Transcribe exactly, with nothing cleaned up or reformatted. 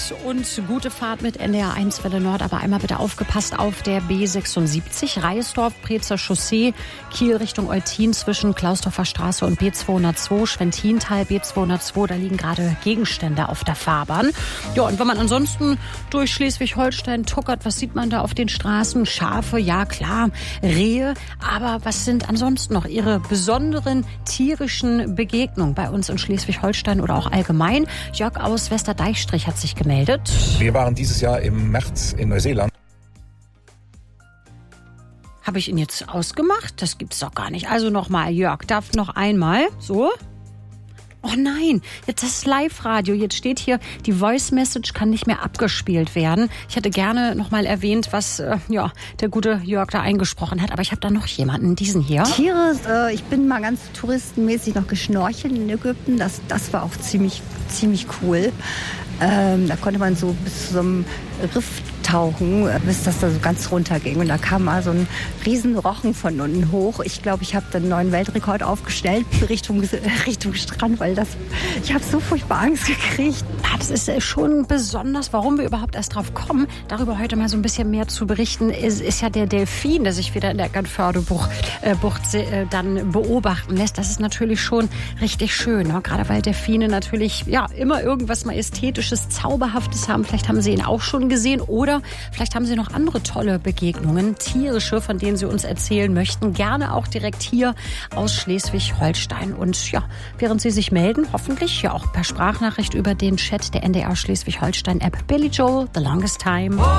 und gute Fahrt mit N D R eins Welle Nord. Aber einmal bitte aufgepasst auf der B sechsundsiebzig, Reisdorf-Prezer Chaussee, Kiel Richtung Eutin zwischen Klausdorfer Straße und B zweihundertzwei, Schwentintal B zweihundertzwei. Da liegen gerade Gegenstände auf der Fahrbahn. Ja, und wenn man ansonsten durch Schleswig-Holstein tuckert, was sieht man da auf den Straßen? Schafe, ja klar, Rehe. Aber was sind ansonsten noch Ihre besonderen tierischen Begegnungen bei uns in Schleswig-Holstein oder auch allgemein? Jörg aus Westerdeichstrich hat sich gemeldet. Wir waren dieses Jahr im März in Neuseeland. Habe ich ihn jetzt ausgemacht? Das gibt's doch gar nicht. Also nochmal, Jörg, darf noch einmal. So. Oh nein, jetzt das Live-Radio. Jetzt steht hier, die Voice-Message kann nicht mehr abgespielt werden. Ich hätte gerne nochmal erwähnt, was äh, ja, der gute Jörg da eingesprochen hat. Aber ich habe da noch jemanden, diesen hier. Tiere, äh, ich bin mal ganz touristenmäßig noch geschnorchelt in Ägypten. Das, das war auch ziemlich, ziemlich cool. Ähm, da konnte man so bis zu so einem Riff tauchen, bis das da so ganz runter ging. Und da kam mal so ein riesen Rochen von unten hoch. Ich glaube, ich habe dann einen neuen Weltrekord aufgestellt Richtung, Richtung Strand, weil das, ich habe so furchtbar Angst gekriegt. Ja, das ist schon besonders, warum wir überhaupt erst drauf kommen, darüber heute mal so ein bisschen mehr zu berichten, ist, ist ja der Delfin, der sich wieder in der Eckernförde-Bucht äh, Bucht, äh, dann beobachten lässt. Das ist natürlich schon richtig schön, ne? Gerade weil Delfine natürlich ja immer irgendwas Majestätisches, Zauberhaftes haben. Vielleicht haben Sie ihn auch schon gesehen oder vielleicht haben Sie noch andere tolle Begegnungen, tierische, von denen Sie uns erzählen möchten. Gerne auch direkt hier aus Schleswig-Holstein. Und ja, während Sie sich melden, hoffentlich ja auch per Sprachnachricht über den Chat der N D R Schleswig-Holstein-App. Billy Joel, The Longest Time.